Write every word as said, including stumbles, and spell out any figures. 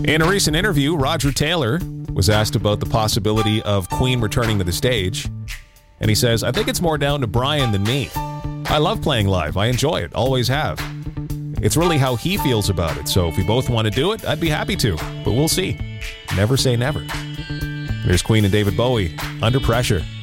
In a recent interview, Roger Taylor was asked about the possibility of Queen returning to the stage, and he says, I think it's more down to Brian than me. I love playing live. I enjoy it. Always have. It's really how he feels about it, so if we both want to do it, I'd be happy to, but we'll see. Never say never. There's Queen and David Bowie, Under Pressure.